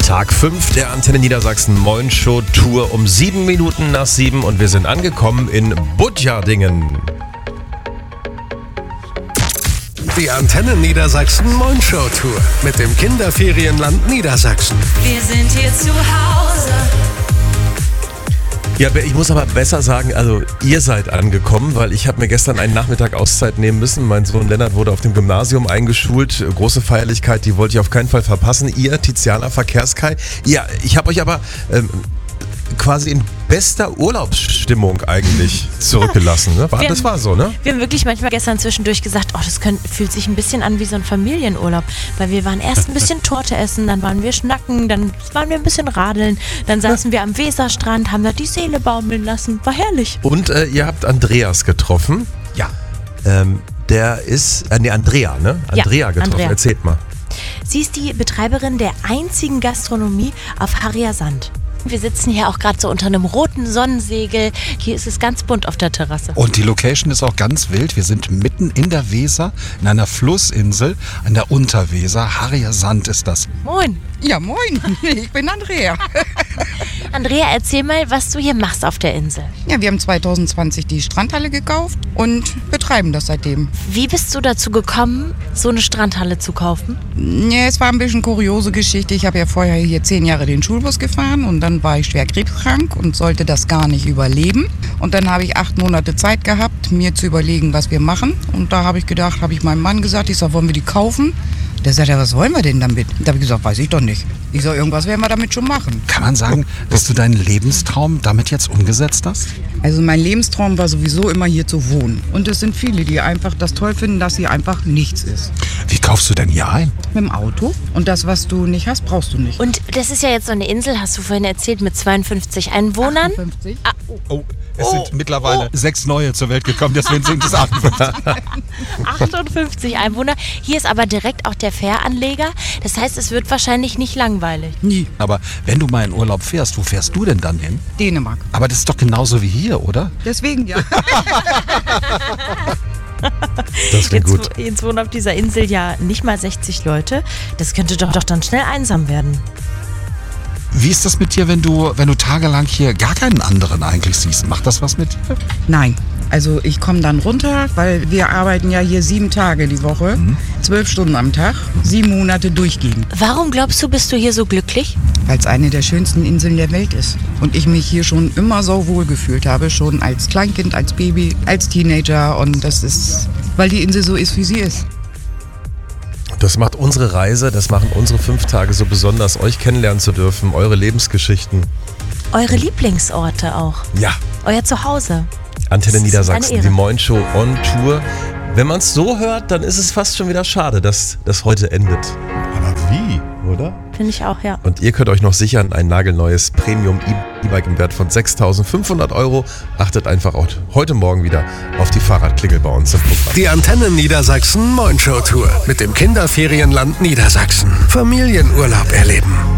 Tag 5 der Antenne Niedersachsen Moin Show Tour um 7 Minuten nach 7 und wir sind angekommen in Budjardingen. Die Antenne Niedersachsen Moin Show Tour mit dem Kinderferienland Niedersachsen. Wir sind hier zu Hause. Ja, ich muss aber besser sagen, also ihr seid angekommen, weil ich habe mir gestern einen Nachmittag Auszeit nehmen müssen. Mein Sohn Lennart wurde auf dem Gymnasium eingeschult. Große Feierlichkeit, die wollte ich auf keinen Fall verpassen. Ihr, Tiziana Verkehrskai, ja, ich habe euch aber quasi in bester Urlaubsstimmung eigentlich zurückgelassen. Ne? Das war so, ne? Wir haben wirklich manchmal gestern zwischendurch gesagt, fühlt sich ein bisschen an wie so ein Familienurlaub. Weil wir waren erst ein bisschen Torte essen, dann waren wir schnacken, dann waren wir ein bisschen radeln, dann saßen wir am Weserstrand, haben da die Seele baumeln lassen. War herrlich. Und ihr habt Andreas getroffen. Ja. Der ist, Andrea, ne? Andrea getroffen. Andrea. Erzählt mal. Sie ist die Betreiberin der einzigen Gastronomie auf Harrier Sand. Wir sitzen hier auch gerade so unter einem roten Sonnensegel. Hier ist es ganz bunt auf der Terrasse. Und die Location ist auch ganz wild. Wir sind mitten in der Weser, in einer Flussinsel, an der Unterweser. Harrier Sand ist das. Moin. Ja, moin, ich bin Andrea. Andrea, erzähl mal, was du hier machst auf der Insel. Ja, wir haben 2020 die Strandhalle gekauft und betreiben das seitdem. Wie bist du dazu gekommen, so eine Strandhalle zu kaufen? Ja, es war ein bisschen kuriose Geschichte. Ich habe ja vorher hier 10 Jahre den Schulbus gefahren und dann war ich schwer krebskrank und sollte das gar nicht überleben. Und dann habe ich 8 Monate Zeit gehabt, mir zu überlegen, was wir machen. Und da habe ich gedacht, habe ich meinem Mann gesagt, ich sag, wollen wir die kaufen? Der sagt, ja, was wollen wir denn damit? Da habe ich gesagt, weiß ich doch nicht. Ich sag, irgendwas werden wir damit schon machen. Kann man sagen, dass du deinen Lebenstraum damit jetzt umgesetzt hast? Also mein Lebenstraum war sowieso immer hier zu wohnen. Und es sind viele, die einfach das toll finden, dass hier einfach nichts ist. Wie kaufst du denn hier ein? Mit dem Auto. Und das, was du nicht hast, brauchst du nicht. Und das ist ja jetzt so eine Insel, hast du vorhin erzählt, mit 52 Einwohnern. 58. Oh, es sind mittlerweile 6 neue zur Welt gekommen, deswegen sind es 58. 58 Einwohner. Hier ist aber direkt auch der Fähranleger. Das heißt, es wird wahrscheinlich nicht langweilig. Nie. Aber wenn du mal in Urlaub fährst, wo fährst du denn dann hin? Dänemark. Aber das ist doch genauso wie hier, oder? Deswegen ja. Das klingt gut. Jetzt wohnen auf dieser Insel ja nicht mal 60 Leute. Das könnte doch dann schnell einsam werden. Wie ist das mit dir, wenn du tagelang hier gar keinen anderen eigentlich siehst? Macht das was mit dir? Nein. Also ich komme dann runter, weil wir arbeiten ja hier 7 Tage die Woche, 12 Stunden am Tag, 7 Monate durchgehend. Warum glaubst du, bist du hier so glücklich? Weil es eine der schönsten Inseln der Welt ist. Und ich mich hier schon immer so wohl gefühlt habe, schon als Kleinkind, als Baby, als Teenager. Und das ist, weil die Insel so ist, wie sie ist. Das macht unsere Reise, das machen unsere 5 Tage so besonders, euch kennenlernen zu dürfen, eure Lebensgeschichten. Eure Lieblingsorte auch. Ja. Euer Zuhause. Antenne Das ist Niedersachsen, eine die Ehre. Moin Show on Tour. Wenn man es so hört, dann ist es fast schon wieder schade, dass das heute endet. Aber wie, oder? Finde ich auch, ja. Und ihr könnt euch noch sichern, ein nagelneues Premium-E-Bike im Wert von 6.500 €. Achtet einfach auch heute Morgen wieder auf die Fahrradklingel bei uns im Programm. Die Antenne Niedersachsen Moin Show Tour mit dem Kinderferienland Niedersachsen. Familienurlaub erleben.